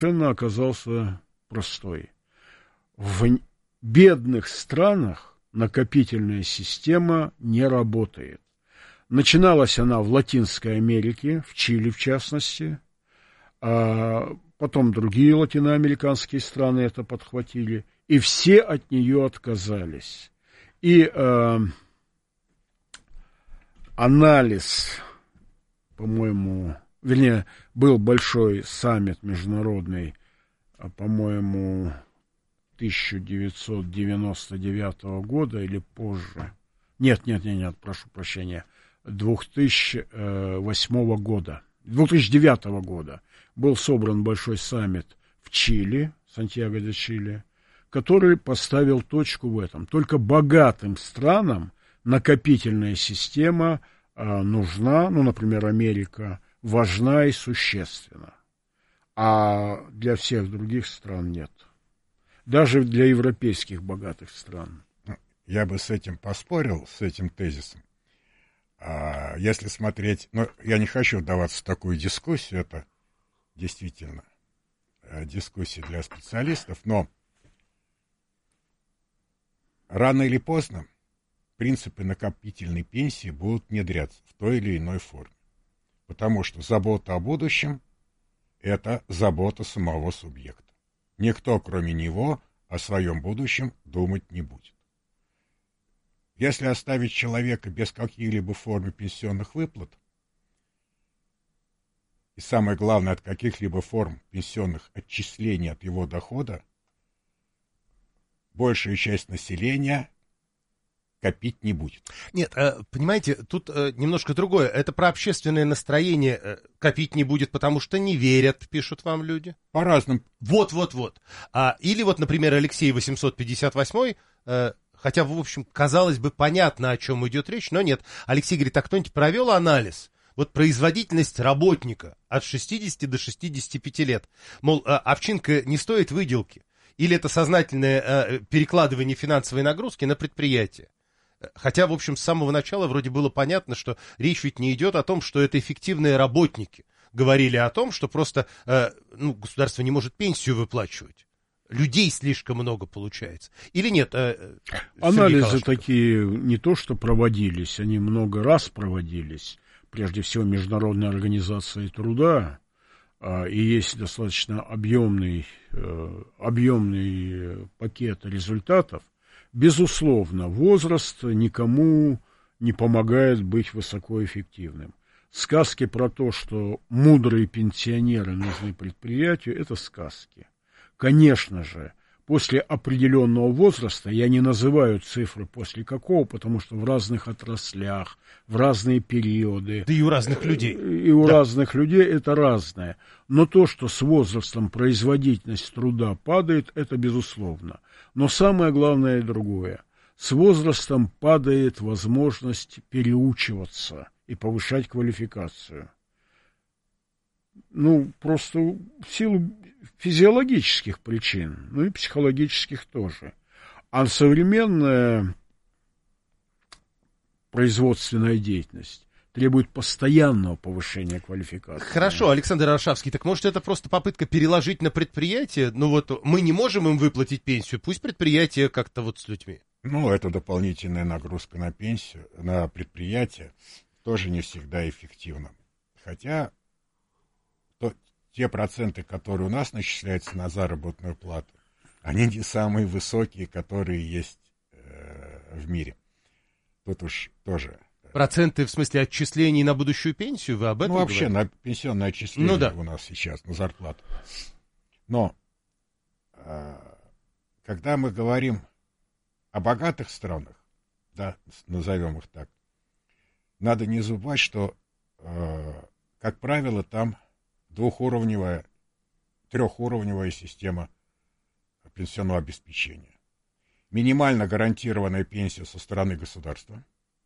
совершенно оказался простой. В бедных странах накопительная система не работает. Начиналась она в Латинской Америке, в Чили в частности, а потом другие латиноамериканские страны это подхватили, и все от нее отказались. И анализ, по-моему, вернее, был большой саммит международный, по-моему, 1999 года или позже. Нет, прошу прощения, 2008 года. 2009 года был собран большой саммит в Чили, Сантьяго-де-Чили, который поставил точку в этом. Только богатым странам накопительная система нужна, ну, например, Америка, важна и существенна. А для всех других стран нет. Даже для европейских богатых стран. Я бы с этим поспорил, с этим тезисом. Если смотреть... Ну, я не хочу вдаваться в такую дискуссию, это действительно дискуссия для специалистов, но рано или поздно принципы накопительной пенсии будут внедряться в той или иной форме. Потому что забота о будущем – это забота самого субъекта. Никто, кроме него, о своем будущем думать не будет. Если оставить человека без каких-либо форм пенсионных выплат, и самое главное, от каких-либо форм пенсионных отчислений от его дохода, большая часть населения копить не будет. Нет, понимаете, тут немножко другое. Это про общественное настроение. Копить не будет, потому что не верят, пишут вам люди. По-разному. Вот. Или вот, например, Алексей 858, хотя, в общем, казалось бы, понятно, о чем идет речь, но нет. Алексей говорит, а кто-нибудь провел анализ? Вот производительность работника от 60 до 65 лет. Мол, овчинка не стоит выделки. Или это сознательное перекладывание финансовой нагрузки на предприятие. Хотя, в общем, с самого начала вроде было понятно, что речь ведь не идет о том, что это эффективные работники. Говорили о том, что просто государство не может пенсию выплачивать. Людей слишком много получается. Или нет? Анализы такие не то что проводились, они много раз проводились. Прежде всего, Международной организацией труда. И есть достаточно объемный пакет результатов. Безусловно, возраст никому не помогает быть высокоэффективным. Сказки про то, что мудрые пенсионеры нужны предприятию, это сказки. Конечно же, после определенного возраста, я не называю цифры после какого, потому что в разных отраслях, в разные периоды. Да и у разных людей. И у разных людей это разное. Но то, что с возрастом производительность труда падает, это безусловно. Но самое главное другое. С возрастом падает возможность переучиваться и повышать квалификацию. Просто в силу физиологических причин, и психологических тоже. А современная производственная деятельность требует постоянного повышения квалификации. Хорошо, Александр Аршавский, так может это просто попытка переложить на предприятие? Мы не можем им выплатить пенсию, пусть предприятие как-то с людьми. Это дополнительная нагрузка на пенсию, на предприятие, тоже не всегда эффективно. Хотя те проценты, которые у нас начисляются на заработную плату, они не самые высокие, которые есть в мире. Тут уж тоже... Проценты, в смысле, отчислений на будущую пенсию? Вы об этом вообще говорите? На пенсионное отчисление у нас сейчас, на зарплату. Но когда мы говорим о богатых странах, да, назовем их так, надо не забывать, что, как правило, там двухуровневая, трехуровневая система пенсионного обеспечения. Минимально гарантированная пенсия со стороны государства.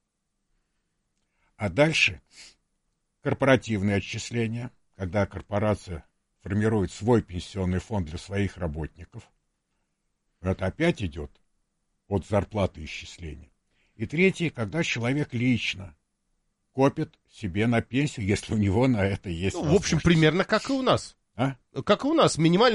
А дальше корпоративные отчисления, когда корпорация формирует свой пенсионный фонд для своих работников. Это опять идет от зарплаты исчисления. И третье, когда человек лично копит себе на пенсию, если у него на это есть возможность. В общем, примерно как и у нас. А? Как у нас, минимальная